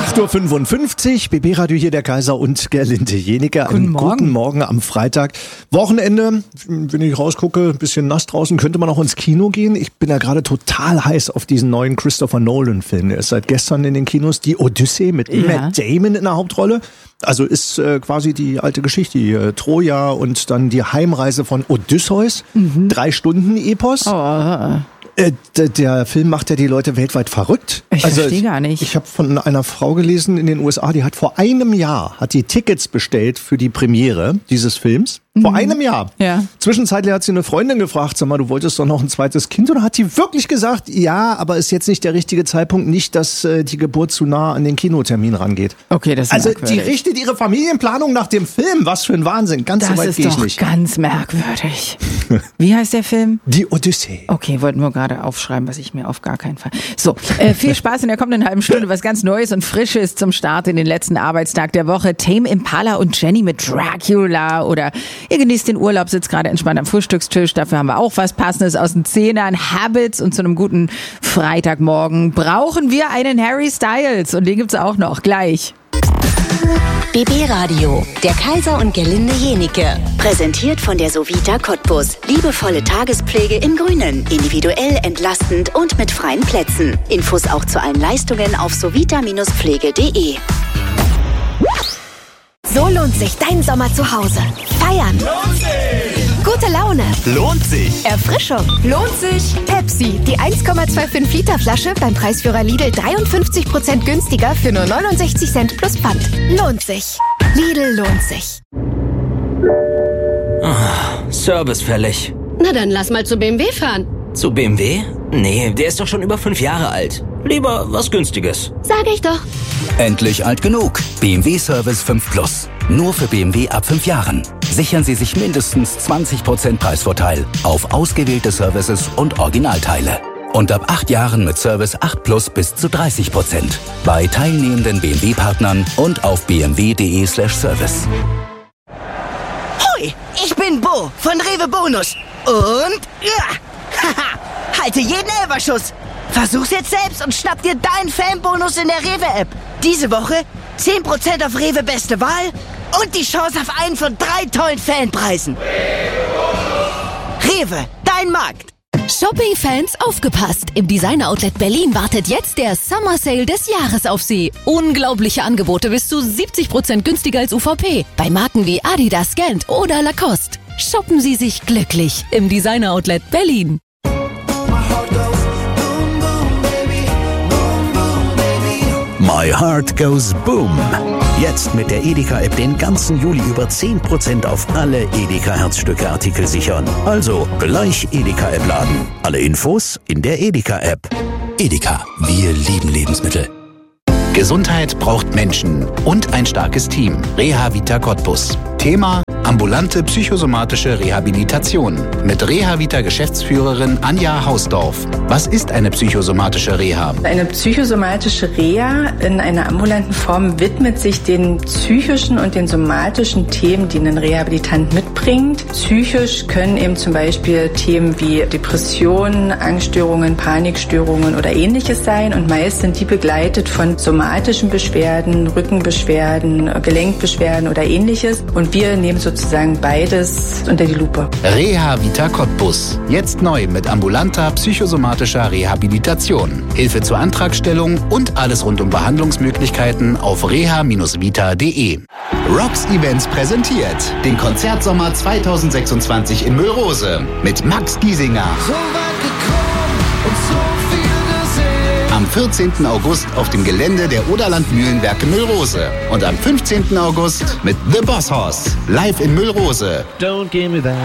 8.55 Uhr, BB Radio hier, der Kaiser und Gerlinde Jeniker. Guten Morgen. Guten Morgen am Freitag. Wochenende, wenn ich rausgucke, ein bisschen nass draußen, könnte man auch ins Kino gehen. Ich bin ja gerade total heiß auf diesen neuen Christopher Nolan-Film. Der ist seit gestern in den Kinos, die Odyssee mit Matt Damon in der Hauptrolle. Also ist quasi die alte Geschichte, die Troja und dann die Heimreise von Odysseus. 3 Stunden Epos. Der Film macht ja die Leute weltweit verrückt. Ich verstehe gar nicht. Ich habe von einer Frau gelesen in den USA, die hat vor einem Jahr die Tickets bestellt für die Premiere dieses Films. Vor einem Jahr. Ja. Zwischenzeitlich hat sie eine Freundin gefragt, sag mal, du wolltest doch noch ein zweites Kind? Und dann hat die wirklich gesagt, ja, aber ist jetzt nicht der richtige Zeitpunkt, nicht, dass die Geburt zu nah an den Kinotermin rangeht. Okay, das ist also merkwürdig. die richtet ihre Familienplanung nach dem Film. Was für ein Wahnsinn. Ganz so weit gehe ich nicht. Das ist doch ganz merkwürdig. Wie heißt der Film? Die Odyssee. Okay, wollten wir gerade aufschreiben, was ich mir auf gar keinen Fall. So, viel Spaß in der kommenden halben Stunde. Was ganz Neues und Frisches zum Start in den letzten Arbeitstag der Woche. Tame Impala und Jenny mit Dracula. Oder ihr genießt den Urlaub, sitzt gerade entspannt am Frühstückstisch. Dafür haben wir auch was Passendes aus den Zehnern. Habits und zu einem guten Freitagmorgen brauchen wir einen Harry Styles. Und den gibt's auch noch gleich. BB Radio, der Kaiser und Gerlinde Jeniker. Präsentiert von der Sovita Cottbus. Liebevolle Tagespflege in Grünen. Individuell, entlastend und mit freien Plätzen. Infos auch zu allen Leistungen auf sovita-pflege.de. So lohnt sich dein Sommer zu Hause. Feiern. Lohnt sich. Gute Laune. Lohnt sich. Erfrischung. Lohnt sich. Pepsi, die 1,25 Liter Flasche beim Preisführer Lidl 53% günstiger für nur 69 Cent plus Pfand. Lohnt sich. Lidl lohnt sich. Service fällig. Na dann lass mal zu BMW fahren. Zu BMW? Nee, der ist doch schon über 5 Jahre alt. Lieber was Günstiges. Sag ich doch. Endlich alt genug. BMW Service 5 Plus. Nur für BMW ab 5 Jahren. Sichern Sie sich mindestens 20% Preisvorteil auf ausgewählte Services und Originalteile. Und ab 8 Jahren mit Service 8 Plus bis zu 30%. Bei teilnehmenden BMW-Partnern und auf bmw.de/service. Hoi, ich bin Bo von Rewe Bonus. Und halte jeden Elferschuss. Versuch's jetzt selbst und schnapp dir deinen Fanbonus in der Rewe-App. Diese Woche 10% auf Rewe Beste Wahl und die Chance auf einen von 3 tollen Fanpreisen. Rewe, dein Markt. Shopping-Fans, aufgepasst! Im Designer-Outlet Berlin wartet jetzt der Summer Sale des Jahres auf Sie. Unglaubliche Angebote bis zu 70% günstiger als UVP. Bei Marken wie Adidas, Gant oder Lacoste. Shoppen Sie sich glücklich im Designer-Outlet Berlin. My Heart Goes Boom. Jetzt mit der Edeka-App den ganzen Juli über 10% auf alle Edeka-Herzstücke-Artikel sichern. Also gleich Edeka-App laden. Alle Infos in der Edeka-App. Edeka, wir lieben Lebensmittel. Gesundheit braucht Menschen und ein starkes Team. Reha-Vita Cottbus. Thema: ambulante psychosomatische Rehabilitation. Mit Reha-Vita-Geschäftsführerin Anja Hausdorf. Was ist eine psychosomatische Reha? Eine psychosomatische Reha in einer ambulanten Form widmet sich den psychischen und den somatischen Themen, die ein Rehabilitant mitbringt. Psychisch können eben zum Beispiel Themen wie Depressionen, Angststörungen, Panikstörungen oder Ähnliches sein. Und meist sind die begleitet von somatischen Beschwerden, Rückenbeschwerden, Gelenkbeschwerden oder Ähnliches. Und wir nehmen sozusagen beides unter die Lupe. Reha-Vita Cottbus. Jetzt neu mit ambulanter psychosomatischer Rehabilitation. Hilfe zur Antragstellung und alles rund um Behandlungsmöglichkeiten auf reha-vita.de. Rocks Events präsentiert den Konzertsommer 2026 in Müllrose mit Max Giesinger. So weit gekommen und so viel gesehen. Am 14. August auf dem Gelände der Oderland Mühlenwerke Müllrose. Und am 15. August mit The Boss Hoss. Live in Müllrose. Don't give me that.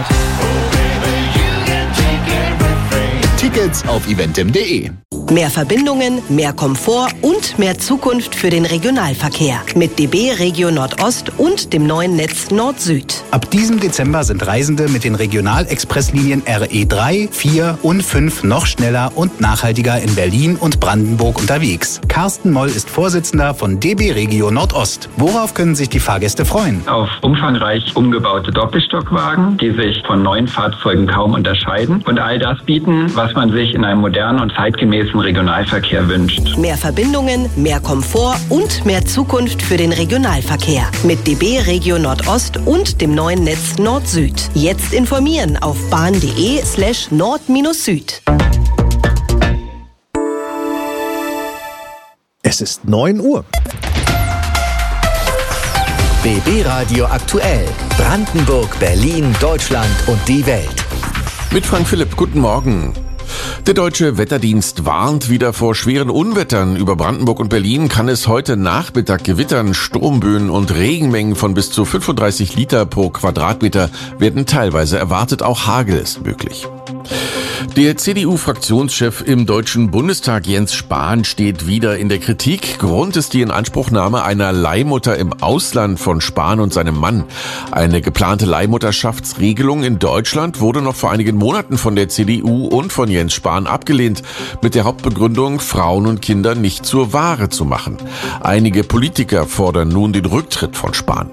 Tickets auf eventim.de. Mehr Verbindungen, mehr Komfort und mehr Zukunft für den Regionalverkehr. Mit DB Regio Nordost und dem neuen Netz Nord-Süd. Ab diesem Dezember sind Reisende mit den Regionalexpresslinien RE3, 4 und 5 noch schneller und nachhaltiger in Berlin und Brandenburg unterwegs. Carsten Moll ist Vorsitzender von DB Regio Nordost. Worauf können sich die Fahrgäste freuen? Auf umfangreich umgebaute Doppelstockwagen, die sich von neuen Fahrzeugen kaum unterscheiden und all das bieten, was man sich in einem modernen und zeitgemäßen attraktiven Regionalverkehr wünscht. Mehr Verbindungen, mehr Komfort und mehr Zukunft für den Regionalverkehr. Mit DB Regio Nordost und dem neuen Netz Nord-Süd. Jetzt informieren auf bahn.de/nord-süd. Es ist 9 Uhr. BB Radio aktuell. Brandenburg, Berlin, Deutschland und die Welt. Mit Frank Philipp, guten Morgen. Der Deutsche Wetterdienst warnt wieder vor schweren Unwettern. Über Brandenburg und Berlin kann es heute Nachmittag gewittern. Sturmböen und Regenmengen von bis zu 35 Liter pro Quadratmeter werden teilweise erwartet. Auch Hagel ist möglich. Der CDU-Fraktionschef im Deutschen Bundestag Jens Spahn steht wieder in der Kritik. Grund ist die Inanspruchnahme einer Leihmutter im Ausland von Spahn und seinem Mann. Eine geplante Leihmutterschaftsregelung in Deutschland wurde noch vor einigen Monaten von der CDU und von Jens Spahn abgelehnt, mit der Hauptbegründung, Frauen und Kinder nicht zur Ware zu machen. Einige Politiker fordern nun den Rücktritt von Spahn.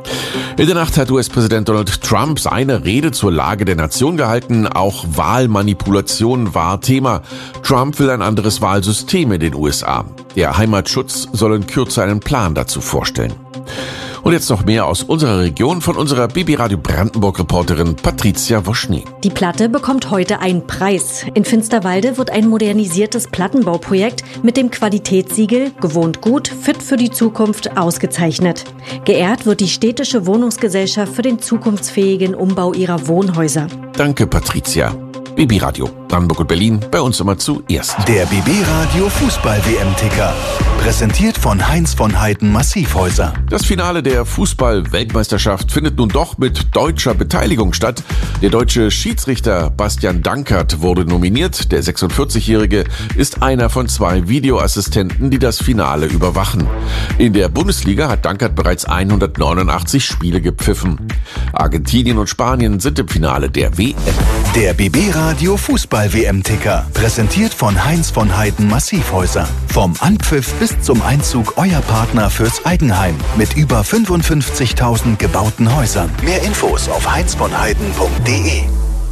In der Nacht hat US-Präsident Donald Trump seine Rede zur Lage der Nation gehalten. Auch Wahlmanipulation war Thema. Trump will ein anderes Wahlsystem in den USA. Der Heimatschutz soll in Kürze einen Plan dazu vorstellen. Und jetzt noch mehr aus unserer Region von unserer BB Radio Brandenburg-Reporterin Patricia Woschny. Die Platte bekommt heute einen Preis. In Finsterwalde wird ein modernisiertes Plattenbauprojekt mit dem Qualitätssiegel Gewohnt gut, fit für die Zukunft ausgezeichnet. Geehrt wird die städtische Wohnungsgesellschaft für den zukunftsfähigen Umbau ihrer Wohnhäuser. Danke, Patricia. BB Radio Brandenburg und Berlin, bei uns immer zuerst. Der BB Radio Fußball-WM-Ticker. Präsentiert von Heinz von Heiden Massivhäuser. Das Finale der Fußball-Weltmeisterschaft findet nun doch mit deutscher Beteiligung statt. Der deutsche Schiedsrichter Bastian Dankert wurde nominiert. Der 46-Jährige ist einer von 2 Videoassistenten, die das Finale überwachen. In der Bundesliga hat Dankert bereits 189 Spiele gepfiffen. Argentinien und Spanien sind im Finale der WM. Der BB Radio Fußball-WM-Ticker. Präsentiert von Heinz von Heiden Massivhäuser. Vom Anpfiff bis zum Einzug euer Partner fürs Eigenheim. Mit über 55.000 gebauten Häusern. Mehr Infos auf heinzvonheiden.de.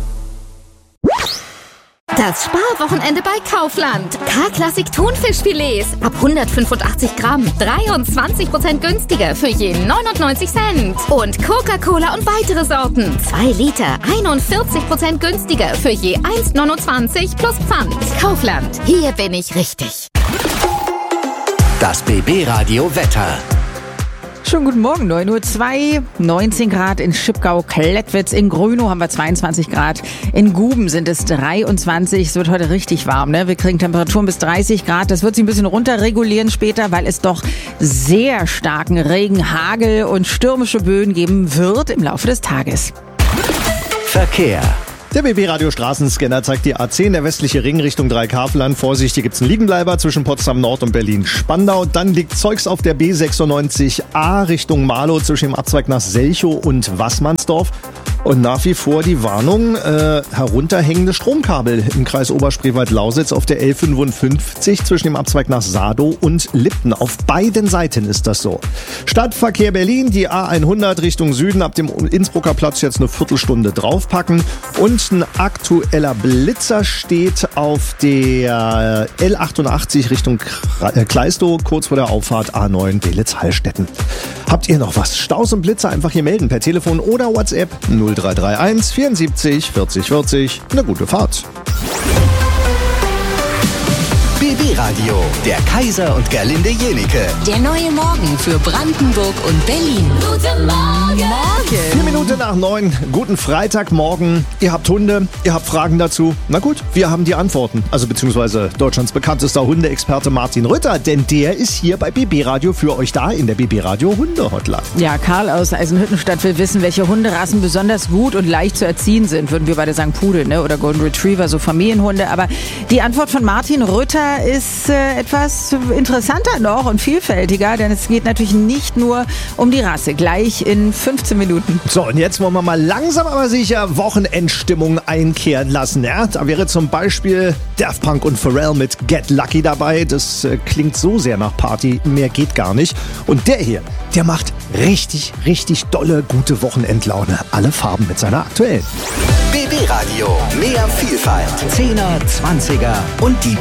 Das Sparwochenende bei Kaufland. K-Klassik Thunfischfilets ab 185 Gramm. 23% günstiger für je 99 Cent. Und Coca-Cola und weitere Sorten. 2 Liter, 41% günstiger für je 1,29 plus Pfand. Kaufland, hier bin ich richtig. Das BB Radio Wetter. Schönen guten Morgen, 9:02 Uhr, 19 Grad in Schipgau-Klettwitz, in Grünow haben wir 22 Grad, in Guben sind es 23, es wird heute richtig warm, ne? Wir kriegen Temperaturen bis 30 Grad, das wird sich ein bisschen runterregulieren später, weil es doch sehr starken Regen, Hagel und stürmische Böen geben wird im Laufe des Tages. Verkehr. Der BB-Radio Straßenscanner zeigt die A10, der westliche Ring Richtung Dreikaveland. Vorsicht, hier gibt's einen Liegenbleiber zwischen Potsdam Nord und Berlin-Spandau. Dann liegt Zeugs auf der B96A Richtung Marlow zwischen dem Abzweig nach Selchow und Wassmannsdorf. Und nach wie vor die Warnung, herunterhängende Stromkabel im Kreis Oberspreewald-Lausitz auf der L55 zwischen dem Abzweig nach Sadow und Lipten. Auf beiden Seiten ist das so. Stadtverkehr Berlin, die A100 Richtung Süden, ab dem Innsbrucker Platz jetzt eine Viertelstunde draufpacken. Und ein aktueller Blitzer steht auf der L88 Richtung Kleistow, kurz vor der Auffahrt A9 Belitz-Hallstetten. Habt ihr noch was? Staus und Blitzer einfach hier melden per Telefon oder WhatsApp 0331 74 40 40. Eine gute Fahrt. BB Radio, der Kaiser und Gerlinde Jenike. Der neue Morgen für Brandenburg und Berlin. Guten Morgen! 4 Minuten nach 9, guten Freitagmorgen. Ihr habt Hunde, ihr habt Fragen dazu. Na gut, wir haben die Antworten. Also beziehungsweise Deutschlands bekanntester Hundeexperte Martin Rütter, denn der ist hier bei BB Radio für euch da in der BB Radio Hunde-Hotline. Ja, Karl aus Eisenhüttenstadt will wissen, welche Hunderassen besonders gut und leicht zu erziehen sind. Würden wir beide sagen Pudel, ne? Oder Golden Retriever, so Familienhunde. Aber die Antwort von Martin Rütter ist etwas interessanter noch und vielfältiger, denn es geht natürlich nicht nur um die Rasse. Gleich in 15 Minuten. So, und jetzt wollen wir mal langsam aber sicher Wochenendstimmung einkehren lassen. Ja? Da wäre zum Beispiel Daft Punk und Pharrell mit Get Lucky dabei. Das klingt so sehr nach Party, mehr geht gar nicht. Und der hier, der macht richtig, richtig dolle, gute Wochenendlaune. Alle Farben mit seiner aktuellen. BB Radio, mehr Vielfalt. 10er, 20er und die